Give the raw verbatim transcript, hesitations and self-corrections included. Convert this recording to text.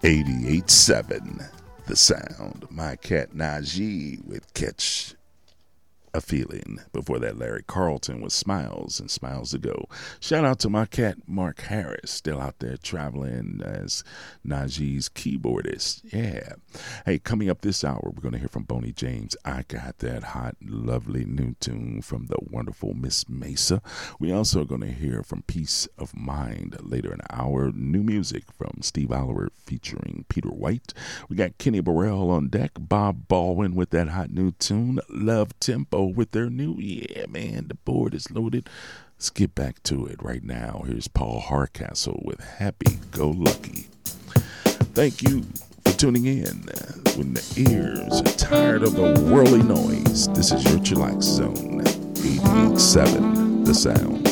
eighty-eight seven, The Sound. My cat Najee with Catch a Feeling. Before that, Larry Carlton with Smiles and Smiles to Go. Shout out to my cat Mark Harris, still out there traveling as Najee's keyboardist. Yeah. Hey, coming up this hour, we're going to hear from Boney James. I got that hot, lovely new tune from the wonderful Miss Mesa. We also are going to hear from Peace of Mind later in the hour. New music from Steve Oliver featuring Peter White. We got Kenny Burrell on deck. Bob Baldwin with that hot new tune. Love Tempo with their new, yeah, man, the board is loaded. Let's get back to it right now. Here's Paul Hardcastle with Happy Go Lucky. Thank you for tuning in. When the ears are tired of the whirly noise, this is your chillax zone. eighty-eight seven, The Sound.